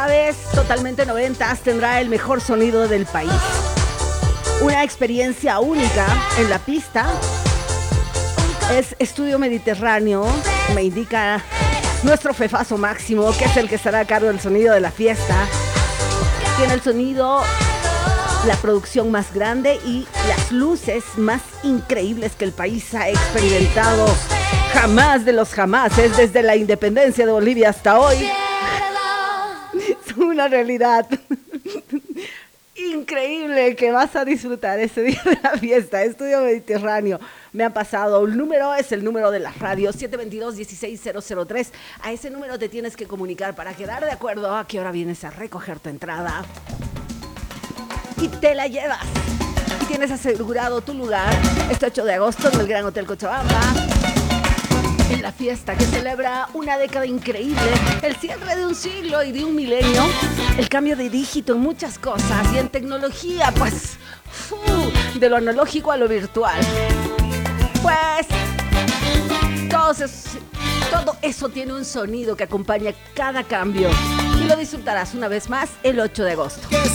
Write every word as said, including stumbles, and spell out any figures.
sabes, totalmente noventas, tendrá el mejor sonido del país. Una experiencia única en la pista. Es Estudio Mediterráneo, me indica nuestro fefazo Máximo, que es el que estará a cargo del sonido de la fiesta. Tiene el sonido, la producción más grande y las luces más increíbles que el país ha experimentado jamás de los jamases, desde la independencia de Bolivia hasta hoy. Es una realidad increíble que vas a disfrutar ese día de la fiesta. Estudio Mediterráneo. Me han pasado, el número es el número de la radio, siete dos dos, uno seis cero cero tres. A ese número te tienes que comunicar para quedar de acuerdo a qué hora vienes a recoger tu entrada. Y te la llevas. Y tienes asegurado tu lugar este ocho de agosto en el Gran Hotel Cochabamba. En la fiesta que celebra una década increíble, el cierre de un siglo y de un milenio, el cambio de dígito en muchas cosas y en tecnología, pues, uh, de lo analógico a lo virtual. Pues, todo eso, todo eso tiene un sonido que acompaña cada cambio y lo disfrutarás una vez más el ocho de agosto.